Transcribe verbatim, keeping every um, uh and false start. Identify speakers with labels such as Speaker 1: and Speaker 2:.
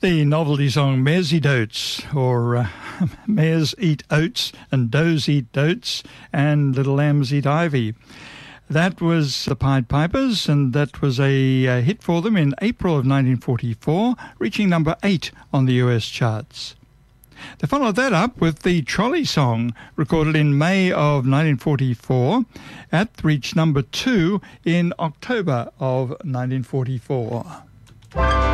Speaker 1: The novelty song Mares Eat Oats, or uh, Mares Eat Oats and Does Eat Dotes and Little Lambs Eat Ivy. That was the Pied Pipers, and that was a, a hit for them in April of nineteen forty-four, reaching number eight on the U S charts. They followed that up with the Trolley Song, recorded in May of nineteen forty-four. That reached number two in October of nineteen forty-four.